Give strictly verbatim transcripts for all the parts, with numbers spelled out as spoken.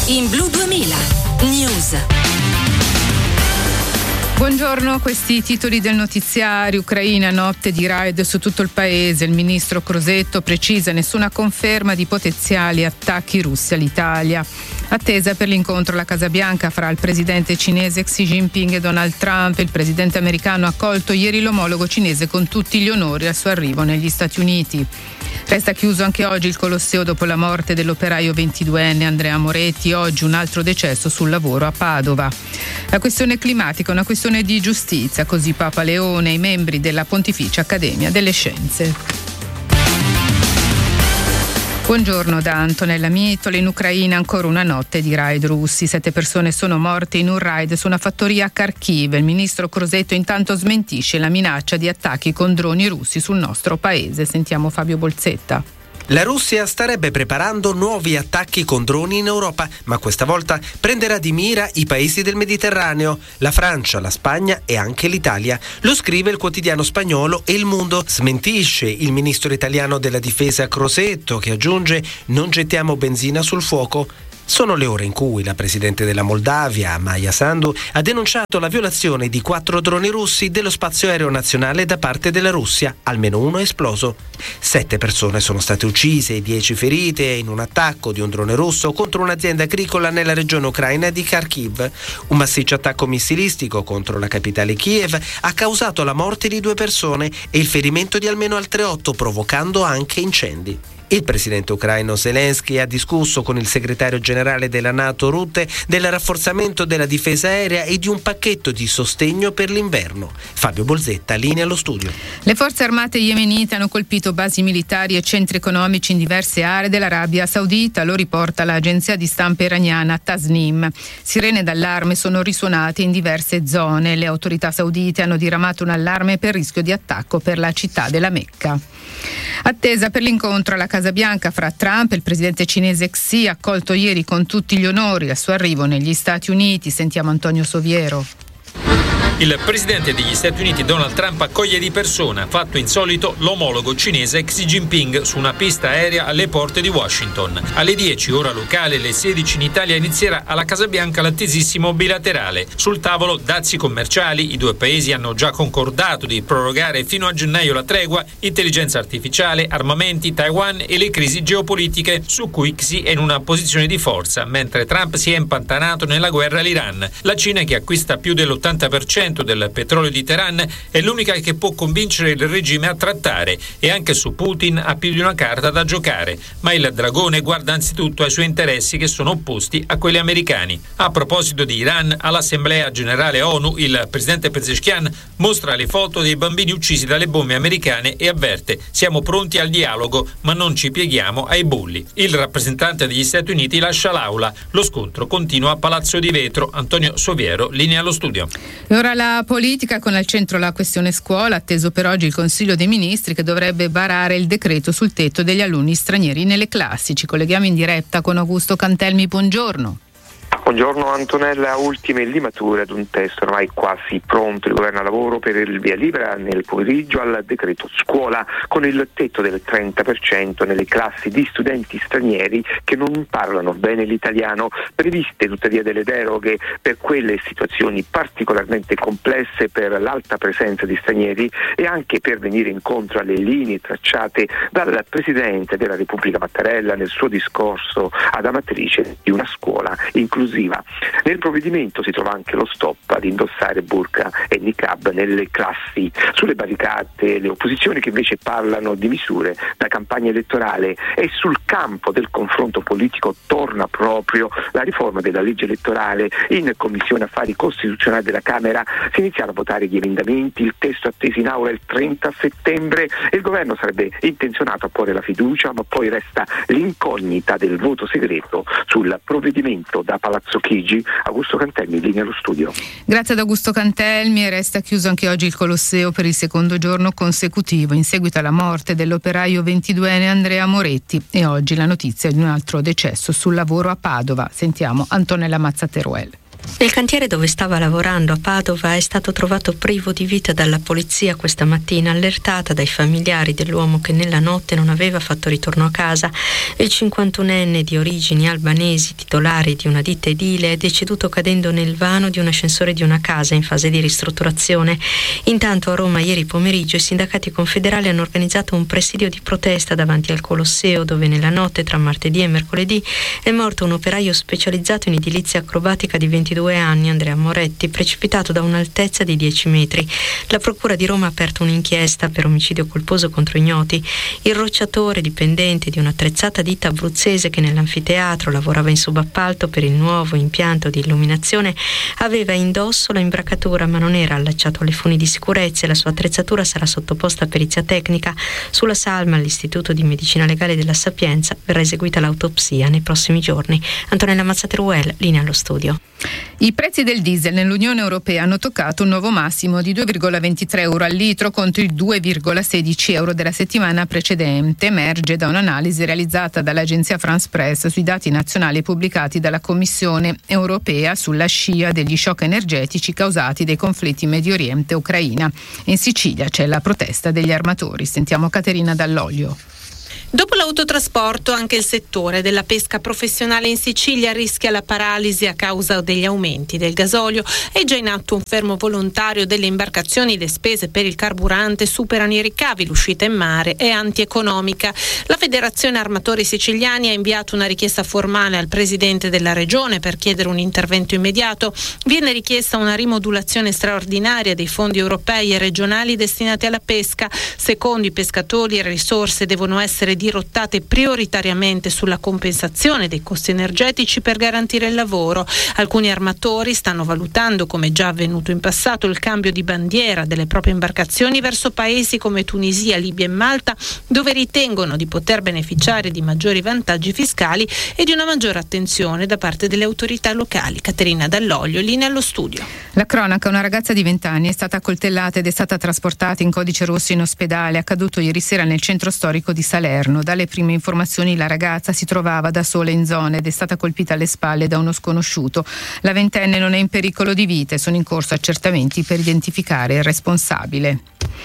in Blu duemila News. Buongiorno, questi titoli del notiziario. Ucraina, notte di raid su tutto il paese. Il ministro Crosetto precisa nessuna conferma di potenziali attacchi russi all'Italia. Attesa per l'incontro alla Casa Bianca fra il presidente cinese Xi Jinping e Donald Trump. Il presidente americano ha accolto ieri l'omologo cinese con tutti gli onori al suo arrivo negli Stati Uniti. Resta chiuso anche oggi il Colosseo dopo la morte dell'operaio ventiduenne Andrea Moretti. Oggi un altro decesso sul lavoro a Padova. La questione climatica è una questione di giustizia, così Papa Leone e i membri della Pontificia Accademia delle Scienze. Buongiorno da Antonella Mitola. In Ucraina ancora una notte di raid russi. Sette persone sono morte in un raid su una fattoria a Kharkiv. Il ministro Crosetto intanto smentisce la minaccia di attacchi con droni russi sul nostro paese. Sentiamo Fabio Bolzetta. La Russia starebbe preparando nuovi attacchi con droni in Europa, ma questa volta prenderà di mira i paesi del Mediterraneo, la Francia, la Spagna e anche l'Italia. Lo scrive il quotidiano spagnolo El Mundo. Smentisce il ministro italiano della difesa Crosetto, che aggiunge: non gettiamo benzina sul fuoco. Sono le ore in cui la presidente della Moldavia, Maia Sandu, ha denunciato la violazione di quattro droni russi dello spazio aereo nazionale da parte della Russia. Almeno uno è esploso. Sette persone sono state uccise e dieci ferite in un attacco di un drone russo contro un'azienda agricola nella regione ucraina di Kharkiv. Un massiccio attacco missilistico contro la capitale Kiev ha causato la morte di due persone e il ferimento di almeno altre otto, provocando anche incendi. Il presidente ucraino Zelensky ha discusso con il segretario generale della NATO Rutte del rafforzamento della difesa aerea e di un pacchetto di sostegno per l'inverno. Fabio Bolzetta, linea allo studio. Le forze armate yemenite hanno colpito basi militari e centri economici in diverse aree dell'Arabia Saudita, lo riporta l'agenzia di stampa iraniana Tasnim. Sirene d'allarme sono risuonate in diverse zone. Le autorità saudite hanno diramato un allarme per rischio di attacco per la città della Mecca. Attesa per l'incontro alla Casa Bianca fra Trump e il presidente cinese Xi, accolto ieri con tutti gli onori al suo arrivo negli Stati Uniti. Sentiamo Antonio Soviero. Il presidente degli Stati Uniti Donald Trump accoglie di persona, fatto insolito, l'omologo cinese Xi Jinping su una pista aerea alle porte di Washington. Alle dieci ora locale, alle sedici in Italia, inizierà alla Casa Bianca l'attesissimo bilaterale. Sul tavolo dazi commerciali, i due paesi hanno già concordato di prorogare fino a gennaio la tregua, intelligenza artificiale, armamenti, Taiwan e le crisi geopolitiche su cui Xi è in una posizione di forza, mentre Trump si è impantanato nella guerra all'Iran. La Cina, che acquista più dell'ottanta per cento del petrolio di Teheran, è l'unica che può convincere il regime a trattare, e anche su Putin ha più di una carta da giocare, ma il dragone guarda anzitutto ai suoi interessi, che sono opposti a quelli americani. A proposito di Iran, all'Assemblea Generale ONU il presidente Pezeshkian mostra le foto dei bambini uccisi dalle bombe americane e avverte: siamo pronti al dialogo, ma non ci pieghiamo ai bulli. Il rappresentante degli Stati Uniti lascia l'aula, lo scontro continua a Palazzo di Vetro. Antonio Soviero, linea allo studio. E ora la politica, con al centro la questione scuola, atteso per oggi il Consiglio dei Ministri che dovrebbe varare il decreto sul tetto degli alunni stranieri nelle classi. Ci colleghiamo in diretta con Augusto Cantelmi, buongiorno. Buongiorno Antonella, ultime limature ad un testo ormai quasi pronto. Il governo a lavoro per il via libera nel pomeriggio al decreto scuola, con il tetto del trenta per cento nelle classi di studenti stranieri che non parlano bene l'italiano. Previste tuttavia delle deroghe per quelle situazioni particolarmente complesse, per l'alta presenza di stranieri e anche per venire incontro alle linee tracciate dal Presidente della Repubblica Mattarella nel suo discorso ad Amatrice di una scuola inclusiva. Nel provvedimento si trova anche lo stop ad indossare burqa e niqab nelle classi. Sulle barricate le opposizioni che invece parlano di misure da campagna elettorale, e sul campo del confronto politico torna proprio la riforma della legge elettorale. In Commissione Affari Costituzionali della Camera si iniziano a votare gli emendamenti, il testo atteso in aula il trenta settembre e il governo sarebbe intenzionato a porre la fiducia, ma poi resta l'incognita del voto segreto sul provvedimento da Palazzo Chigi. Augusto Cantelmi, linea allo studio. Grazie ad Augusto Cantelmi. Resta chiuso anche oggi il Colosseo per il secondo giorno consecutivo in seguito alla morte dell'operaio ventiduenne Andrea Moretti, e oggi la notizia di un altro decesso sul lavoro a Padova. Sentiamo Antonella Mazzateruel. Nel cantiere dove stava lavorando a Padova è stato trovato privo di vita dalla polizia questa mattina, allertata dai familiari dell'uomo che nella notte non aveva fatto ritorno a casa. Il cinquantunenne di origini albanesi, titolare di una ditta edile, è deceduto cadendo nel vano di un ascensore di una casa in fase di ristrutturazione. Intanto a Roma ieri pomeriggio i sindacati confederali hanno organizzato un presidio di protesta davanti al Colosseo, dove nella notte tra martedì e mercoledì è morto un operaio specializzato in edilizia acrobatica di ventidue anni, Andrea Moretti, precipitato da un'altezza di dieci metri. La Procura di Roma ha aperto un'inchiesta per omicidio colposo contro ignoti. Il rocciatore, dipendente di un'attrezzata ditta abruzzese che nell'anfiteatro lavorava in subappalto per il nuovo impianto di illuminazione, aveva indosso la imbracatura ma non era allacciato alle funi di sicurezza e la sua attrezzatura sarà sottoposta a perizia tecnica. Sulla salma all'Istituto di Medicina Legale della Sapienza verrà eseguita l'autopsia nei prossimi giorni. Antonella Mazzateruel, linea allo studio. I prezzi del diesel nell'Unione Europea hanno toccato un nuovo massimo di due virgola ventitré euro al litro contro i due virgola sedici euro della settimana precedente. Emerge da un'analisi realizzata dall'agenzia France Press sui dati nazionali pubblicati dalla Commissione Europea sulla scia degli shock energetici causati dai conflitti in Medio Oriente e Ucraina. In Sicilia c'è la protesta degli armatori. Sentiamo Caterina Dall'Olio. Dopo l'autotrasporto, anche il settore della pesca professionale in Sicilia rischia la paralisi a causa degli aumenti del gasolio. È già in atto un fermo volontario delle imbarcazioni. Le spese per il carburante superano i ricavi, l'uscita in mare è antieconomica. La Federazione Armatori Siciliani ha inviato una richiesta formale al presidente della regione per chiedere un intervento immediato. Viene richiesta una rimodulazione straordinaria dei fondi europei e regionali destinati alla pesca. Secondo i pescatori, le risorse devono essere dirottate prioritariamente sulla compensazione dei costi energetici per garantire il lavoro. Alcuni armatori stanno valutando, come già avvenuto in passato, il cambio di bandiera delle proprie imbarcazioni verso paesi come Tunisia, Libia e Malta, dove ritengono di poter beneficiare di maggiori vantaggi fiscali e di una maggiore attenzione da parte delle autorità locali. Caterina Dall'Olio, linea allo studio. La cronaca: una ragazza di venti anni è stata accoltellata ed è stata trasportata in codice rosso in ospedale. Accaduto ieri sera nel centro storico di Salerno. Dalle prime informazioni la ragazza si trovava da sola in zona ed è stata colpita alle spalle da uno sconosciuto. La ventenne non è in pericolo di vita e sono in corso accertamenti per identificare il responsabile.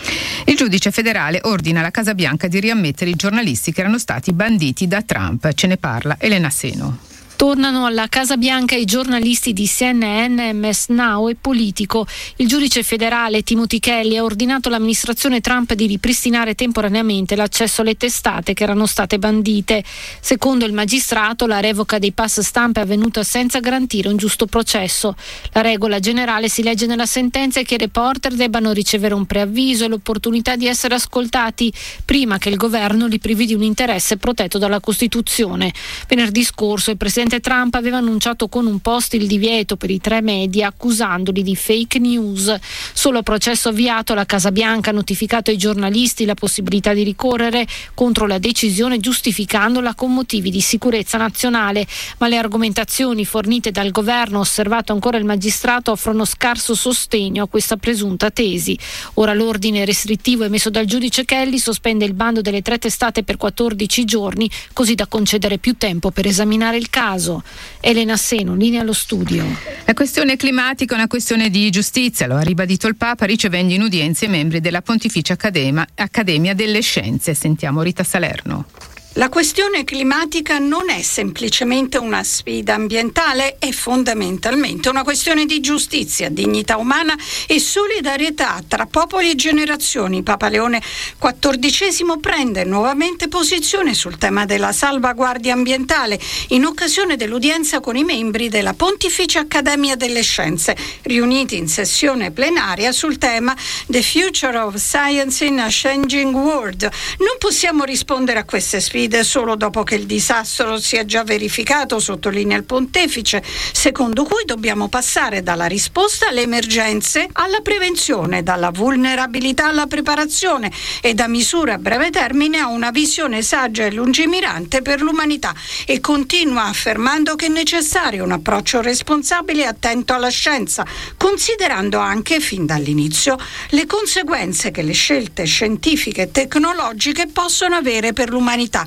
Il giudice federale ordina alla Casa Bianca di riammettere i giornalisti che erano stati banditi da Trump. Ce ne parla Elena Seno. Tornano alla Casa Bianca i giornalisti di C N N, M S Now e Politico. Il giudice federale Timothy Kelly ha ordinato all'amministrazione Trump di ripristinare temporaneamente l'accesso alle testate che erano state bandite. Secondo il magistrato, la revoca dei pass stampa è avvenuta senza garantire un giusto processo. La regola generale si legge nella sentenza è che i reporter debbano ricevere un preavviso e l'opportunità di essere ascoltati prima che il governo li privi di un interesse protetto dalla Costituzione. Venerdì scorso il presidente Trump aveva annunciato con un post il divieto per i tre media, accusandoli di fake news. Solo a processo avviato, la Casa Bianca ha notificato ai giornalisti la possibilità di ricorrere contro la decisione, giustificandola con motivi di sicurezza nazionale, ma le argomentazioni fornite dal governo, osservato ancora il magistrato, offrono scarso sostegno a questa presunta tesi. Ora l'ordine restrittivo emesso dal giudice Kelly sospende il bando delle tre testate per quattordici giorni, così da concedere più tempo per esaminare il caso. Elena Seno, linea allo studio. La questione climatica è una questione di giustizia, lo ha ribadito il Papa ricevendo in udienza i membri della Pontificia Accademia, Accademia delle Scienze. Sentiamo Rita Salerno. La questione climatica non è semplicemente una sfida ambientale, è fondamentalmente una questione di giustizia, dignità umana e solidarietà tra popoli e generazioni. Papa Leone quattordicesimo prende nuovamente posizione sul tema della salvaguardia ambientale in occasione dell'udienza con i membri della Pontificia Accademia delle Scienze, riuniti in sessione plenaria sul tema The Future of Science in a Changing World. Non possiamo rispondere a queste sfide solo dopo che il disastro si è già verificato, sottolinea il pontefice, secondo cui dobbiamo passare dalla risposta alle emergenze alla prevenzione, dalla vulnerabilità alla preparazione e da misure a breve termine a una visione saggia e lungimirante per l'umanità, e continua affermando che è necessario un approccio responsabile e attento alla scienza, considerando anche fin dall'inizio le conseguenze che le scelte scientifiche e tecnologiche possono avere per l'umanità,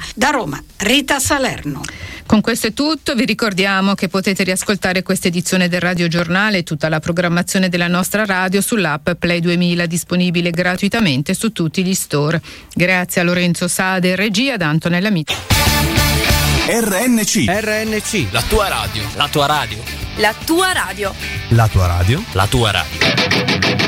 Da Roma, Rita Salerno. Con questo è tutto, vi ricordiamo che potete riascoltare questa edizione del Radio Giornale e tutta la programmazione della nostra radio sull'app Play duemila, disponibile gratuitamente su tutti gli store. Grazie a Lorenzo Sade in regia, da Antonella Mita. R N C R N C, la tua radio. la tua radio. La tua radio. La tua radio. La tua radio.